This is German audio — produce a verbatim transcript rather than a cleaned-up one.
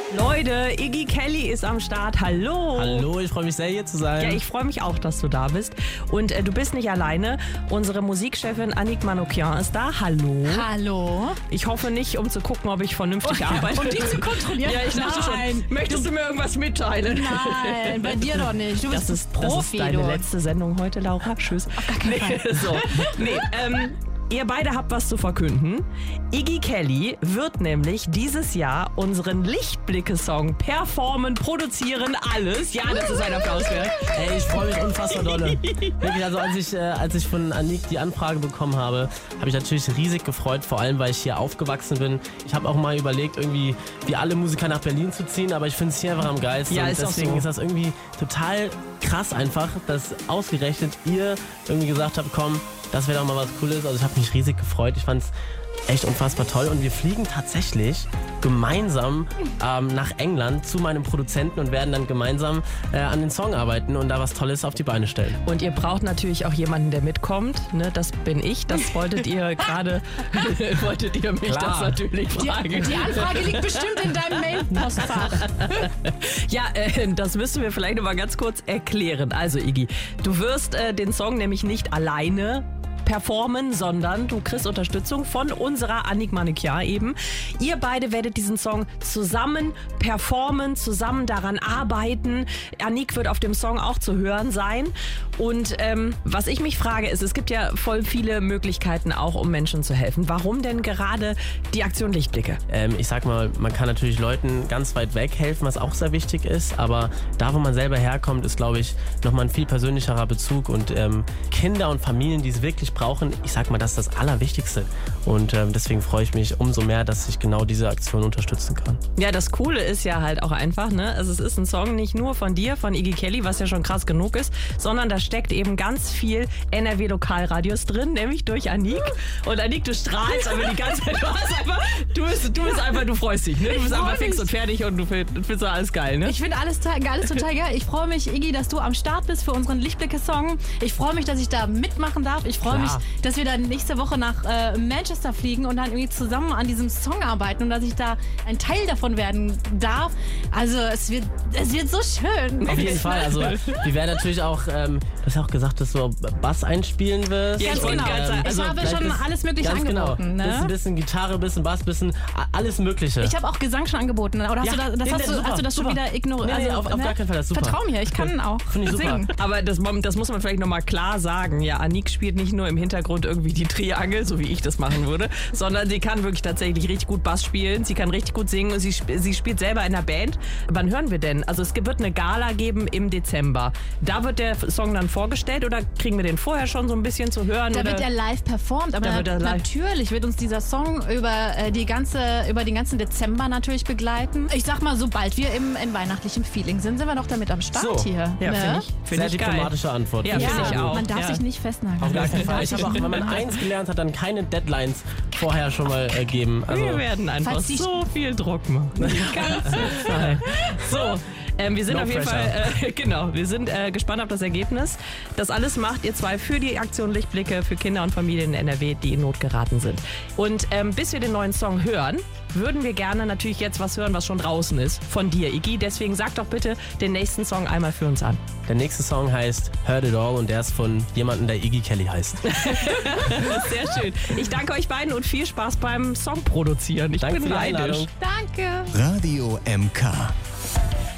Leute, Iggy Kelly ist am Start. Hallo. Hallo, ich freue mich sehr, hier zu sein. Ja, ich freue mich auch, dass du da bist. Und äh, du bist nicht alleine. Unsere Musikchefin Annick Manoukian ist da. Hallo. Hallo. Ich hoffe nicht, um zu gucken, ob ich vernünftig Oh, arbeite. um die zu kontrollieren? Ja, ich dachte Nein. schon. Möchtest du mir irgendwas mitteilen? Nein, bei dir doch nicht. Du bist Das ist, Profi, das ist deine du. letzte Sendung heute, Laura. Tschüss. Auf gar keinen Fall. Nee, so. nee, ähm, ihr beide habt was zu verkünden. Iggy Kelly wird nämlich dieses Jahr unseren Lichtblicke-Song performen, produzieren, alles. Ja, das ist ein Applaus wert. Ey, ich freue mich unfassbar dolle. Wirklich, also als ich, äh, als ich von Annick die Anfrage bekommen habe, habe ich natürlich riesig gefreut, vor allem, weil ich hier aufgewachsen bin. Ich habe auch mal überlegt, irgendwie wie alle Musiker nach Berlin zu ziehen, aber ich finde es hier einfach am geilsten. Ja, und ist auch deswegen so. ist das irgendwie total krass einfach, dass ausgerechnet ihr irgendwie gesagt habt, komm, das wäre doch mal was Cooles. Also ich habe mich riesig gefreut. Ich fand es echt unfassbar toll. Und wir fliegen tatsächlich gemeinsam ähm, nach England zu meinem Produzenten und werden dann gemeinsam äh, an den Song arbeiten und da was Tolles auf die Beine stellen. Und ihr braucht natürlich auch jemanden, der mitkommt. Ne, das bin ich. Das wolltet ihr gerade, wolltet ihr mich Klar. das natürlich fragen. Die, die Anfrage liegt bestimmt in deinem Mailpostfach. Ja, äh, das müssen wir vielleicht noch mal ganz kurz erklären. Also Iggy, du wirst äh, den Song nämlich nicht alleine performen, sondern du kriegst Unterstützung von unserer Annick Manoukian eben. Ihr beide werdet diesen Song zusammen performen, zusammen daran arbeiten. Annick wird auf dem Song auch zu hören sein. Und ähm, was ich mich frage ist, es gibt ja voll viele Möglichkeiten auch, um Menschen zu helfen. Warum denn gerade die Aktion Lichtblicke? Ähm, ich sag mal, man kann natürlich Leuten ganz weit weg helfen, was auch sehr wichtig ist, aber da, wo man selber herkommt, ist, glaube ich, nochmal ein viel persönlicherer Bezug und ähm, Kinder und Familien, die es wirklich brauchen, ich sag mal, das ist das Allerwichtigste. Und ähm, deswegen freue ich mich umso mehr, dass ich genau diese Aktion unterstützen kann. Ja, das Coole ist ja halt auch einfach, ne? Also es ist ein Song nicht nur von dir, von Iggy Kelly, was ja schon krass genug ist, sondern da steckt eben ganz viel N R W-Lokalradios drin, nämlich durch Annick. Und Annick, du strahlst aber die ganze Zeit. Du, hast einfach, du, bist, du bist einfach, du freust dich, ne? Du Ich bist freu einfach fix mich. und fertig und du findest find alles geil, ne? Ich finde alles, ta- alles total geil. Ich freue mich, Iggy, dass du am Start bist für unseren Lichtblicke-Song. Ich freue mich, dass ich da mitmachen darf. Ich freue mich, Klar. dass wir dann nächste Woche nach äh, Manchester fliegen und dann irgendwie zusammen an diesem Song arbeiten und dass ich da ein Teil davon werden darf. Also es wird, es wird so schön. Auf jeden Fall. Also wir werden natürlich auch, ähm, du hast ja auch gesagt, dass du Bass einspielen wirst. Ja, ich Ganz wollte genau. gerade sagen, Ich habe vielleicht schon bis- alles Mögliche ganz angeboten. Genau. Ne? Bisschen, bisschen Gitarre, bisschen Bass, bisschen a- alles Mögliche. Ich habe auch Gesang schon angeboten. Oder hast, Ja, du, da, das nee, hast, nee, du, super, hast du das schon super. wieder ignoriert? Nee, nee, auf- auf gar keinen Fall, das ist super. Vertrau mir, ich kann auch Finde ich super. singen. Aber das, das muss man vielleicht nochmal klar sagen. Ja, Annick spielt nicht nur im Hintergrund irgendwie die Triangel, so wie ich das machen würde, sondern sie kann wirklich tatsächlich richtig gut Bass spielen. Sie kann richtig gut singen und sie, sp- sie spielt selber in der Band. Wann hören wir denn? Also es wird eine Gala geben im Dezember. Da wird der Song dann vorgestellt oder kriegen wir den vorher schon so ein bisschen zu hören? Da oder? wird er live performt, aber Da wird er na- live- natürlich wird uns dieser Song über, äh, die ganze, über den ganzen Dezember natürlich begleiten. Ich sag mal, sobald wir im in weihnachtlichem Feeling sind, sind wir doch damit am Start So. hier. Ja, ne? finde ich, find Sehr ich geil. diplomatische Antwort. Ja, Finde finde sehr ich gut. auch. Man darf Ja. sich nicht festnageln. Auf gar keinen Man Fall. darf Ich sich habe auch, nicht- wenn man eins gelernt hat, dann keine Deadlines vorher schon mal äh, geben. Also, Wir werden einfach Falls die- so viel Druck machen. Die ganze Zeit. So, ähm, wir sind No auf jeden pressure. Fall, äh, genau, wir sind äh, gespannt auf das Ergebnis. Das alles macht ihr zwei für die Aktion Lichtblicke für Kinder und Familien in N R W, die in Not geraten sind. Und ähm, bis wir den neuen Song hören, würden wir gerne natürlich jetzt was hören, was schon draußen ist, von dir, Iggy. Deswegen sag doch bitte den nächsten Song einmal für uns an. Der nächste Song heißt Heard It All und der ist von jemandem, der Iggy Kelly heißt. Sehr schön. Ich danke euch beiden und viel Spaß beim Song produzieren. Ich Danke bin für die neidisch. Einladung. Danke. Radio M K.